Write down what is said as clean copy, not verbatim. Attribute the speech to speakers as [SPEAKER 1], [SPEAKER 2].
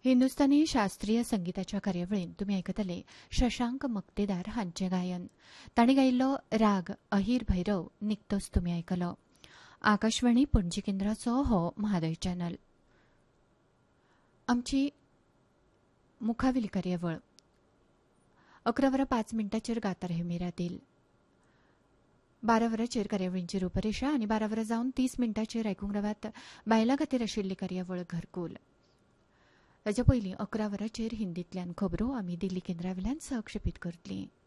[SPEAKER 1] हिंदुस्थानी शास्त्रीय संगीताच्या कार्यावळीन तुम्ही आयकतले शशांक मक्तेदार हांचे गायन. तांणी गायिल्लो राग अहिर भैरव निकतोच तुम्ही आयकलो. आकाशवाणी पणजी केंद्राचो हो म्हादय चॅनल. आमची मुखावेली कार्यावळ 11:05 गातार हेमी राहतील. 12 कार्यावळींची रूपरेषा आणि 12 जावन 30 आयकूंक रावात बायलां खातीर आशिल्ली कार्यावळ घरकुल. ताच्या पयलीं 11 हिंदींतल्यान खबरो आमी दिल्ली केंद्रावेल्यान सहक्षेपीत करतलीं.